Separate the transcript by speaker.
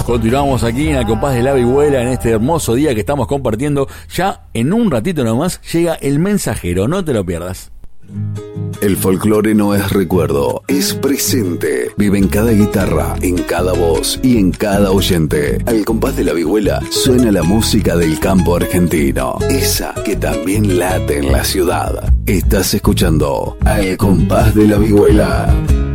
Speaker 1: Continuamos aquí en Al Compás de la Vihuela en este hermoso día que estamos compartiendo. Ya en un ratito nomás llega El Mensajero, no te lo pierdas.
Speaker 2: El folclore no es recuerdo, es presente. Vive en cada guitarra, en cada voz y en cada oyente. Al Compás de la Vihuela suena la música del campo argentino, esa que también late en la ciudad. Estás escuchando Al Compás de la Vihuela.